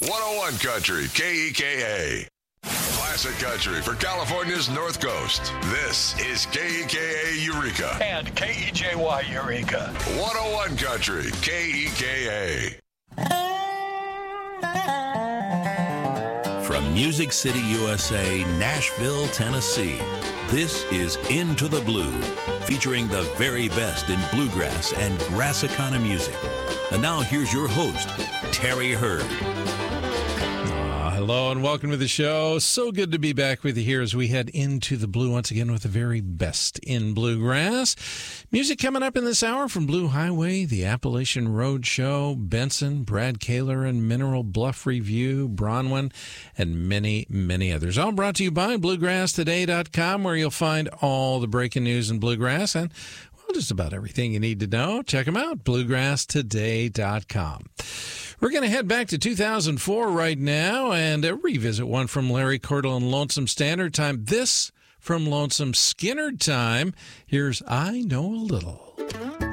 101 Country, KEKA. Classic country for California's North Coast. This is KEKA Eureka. And KEJY Eureka. 101 Country, KEKA. From Music City, USA, Nashville, Tennessee, this is Into the Blue, featuring the very best in bluegrass and Grassicana music. And now here's your host, Terry Hurd. Hello and welcome to the show. So good to be back with you here as we head into the blue once again with the very best in bluegrass. Music coming up in this hour from Blue Highway, the Appalachian Road Show, Benson, Brad Kaler and Mineral Bluff Review, Bronwyn, and many, many others. All brought to you by BluegrassToday.com, where you'll find all the breaking news in bluegrass and just about everything you need to know. Check them out, BluegrassToday.com. We're going to head back to 2004 right now and revisit one from Larry Cordell and Lonesome Standard Time. This from Lonesome Skinner Time. Here's I Know a Little.